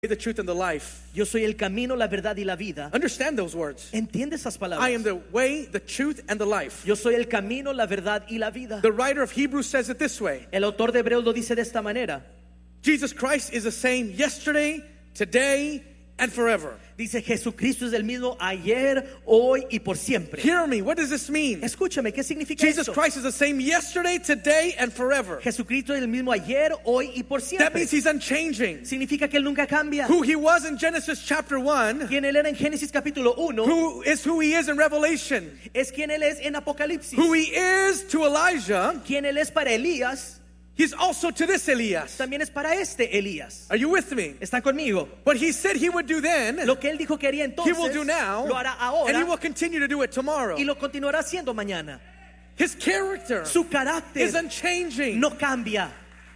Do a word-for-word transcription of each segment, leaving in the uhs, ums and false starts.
the truth and the life. Yo soy el camino, la verdad y la vida. Understand those words. Entiende esas palabras. I am the way, the truth, and the life. Yo soy el camino, la verdad y la vida. The writer of Hebrews says it this way. El autor de Hebreos lo dice de esta manera. Jesus Christ is the same yesterday, today, and forever. Dice Jesucristo es el mismo ayer, hoy y por siempre. Hear me, what does this mean? Escúchame, ¿qué significa Jesus esto? Christ is the same yesterday, today, and forever. Jesucristo es el mismo ayer, hoy y por siempre. That means he's unchanging. Significa que él nunca cambia. Who he was in Genesis chapter one, Quien él era en Génesis capítulo uno, who is who he is in Revelation, es quien él es en Apocalipsis. who he is to Elijah, Quien él es para Elías, he's also to this Elias. también es para este Elías. Are you with me? ¿Están conmigo? What he said he would do then, Lo que él dijo que haría he entonces, will do now, lo hará and he ahora will continue to do it tomorrow. y lo continuará haciendo mañana. His character Su carácter is unchanging no cambia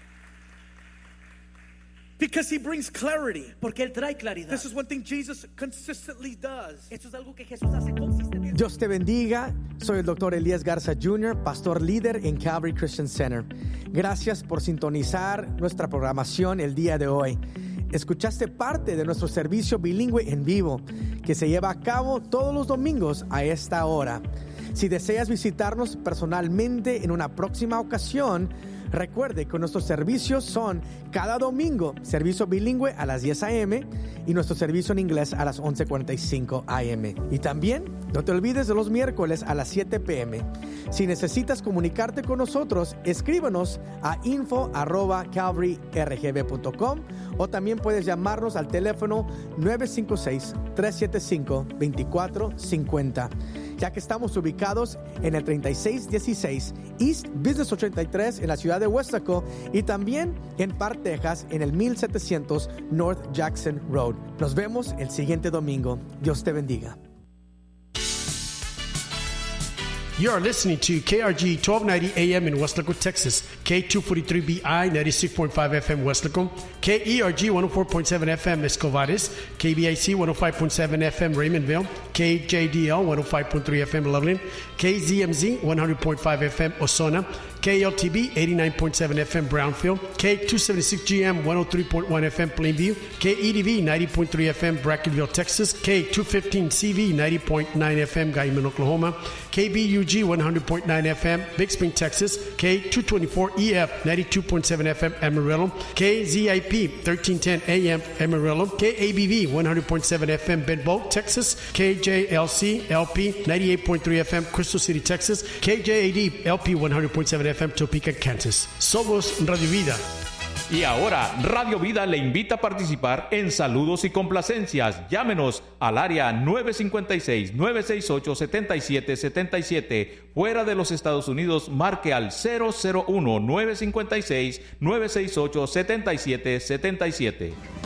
because he brings clarity. porque él trae claridad. This is one thing Jesus consistently does. Esto es algo que Jesús hace consistentemente. Dios te bendiga. Soy el doctor Elías Garza junior, pastor líder en Calvary Christian Center. Gracias por sintonizar nuestra programación el día de hoy. Escuchaste parte de nuestro servicio bilingüe en vivo que se lleva a cabo todos los domingos a esta hora. Si deseas visitarnos personalmente en una próxima ocasión, recuerde que nuestros servicios son cada domingo, servicio bilingüe a las diez a.m. y nuestro servicio en inglés a las once cuarenta y cinco a.m. Y también no te olvides de los miércoles a las siete p.m. Si necesitas comunicarte con nosotros, escríbanos a info arroba calvary r g b punto com o también puedes llamarnos al teléfono nueve cinco seis, tres siete cinco, dos cuatro cinco cero. Ya que estamos ubicados en el treinta y seis dieciséis East Business ochenta y tres en la ciudad de Weslaco y también en Park, Texas en el mil setecientos North Jackson Road. Nos vemos el siguiente domingo. Dios te bendiga. You are listening to K R G twelve ninety A M in Weslaco, Texas, K two forty-three B I ninety-six point five F M Weslaco, K E R G one oh four point seven F M Escovares, K B I C one oh five point seven F M Raymondville, K J D L one oh five point three F M Loveland, K Z M Z one hundred point five F M Osona, K L T B eighty-nine point seven F M Brownfield, K two seventy-six G M one oh three point one F M Plainview, K E D V ninety point three F M Brackenville, Texas, K two fifteen C V ninety point nine F M Guyman, Oklahoma, K B U G one hundred point nine F M Big Spring, Texas, K two twenty-four E F ninety-two point seven F M Amarillo, K Z I P thirteen ten A M Amarillo, K A B V one hundred point seven F M Benbow, Texas, K J L C L P ninety-eight point three F M Crystal City, Texas, K J A D L P one hundred point seven F M Topeka, Kansas. Somos Radio Vida. Y ahora, Radio Vida le invita a participar en saludos y complacencias. Llámenos al área nueve cinco seis, nueve seis ocho, siete siete siete siete. Fuera de los Estados Unidos, marque al cero cero uno, nueve cinco seis, nueve seis ocho, siete siete siete siete.